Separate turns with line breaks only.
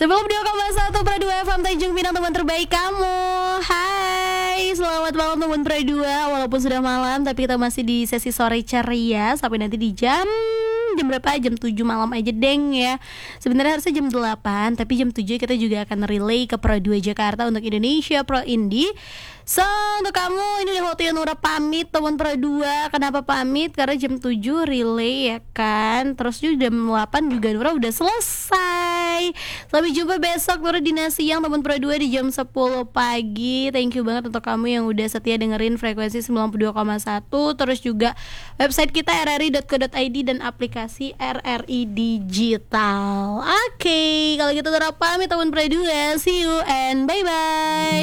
92,1 Pro 2 FM Tanjung Pinang, teman terbaik kamu. Hai, selamat malam teman Pro 2. Walaupun sudah malam, tapi kita masih di sesi sore ceria sampai nanti di jam berapa? Jam 7 malam aja deng ya. Sebenarnya harusnya jam 8, tapi jam 7 kita juga akan relay ke Pro 2 Jakarta untuk Indonesia Pro Indie. So, untuk kamu ini udah waktunya Nura pamit teman Pro 2. Kenapa pamit? Karena jam 7 relay ya kan. Terus juga jam 8 juga Nura udah selesai. Sampai jumpa besok Nura di Nasi Siang teman Pro 2 di jam 10 pagi. Thank you banget untuk kamu yang udah setia dengerin frekuensi 92,1. Terus juga website kita rri.co.id dan aplikasi RRI Digital. Oke, kalau gitu Nura pamit teman Pro 2. See you and bye-bye.